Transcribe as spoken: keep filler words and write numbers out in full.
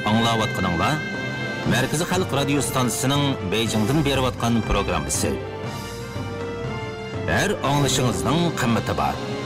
Аңлаватқаныңла Merkezi Xalq Radio Stansiyasining Beijingdan berayotgan programmasi. Her anglışınızның qımmeti var.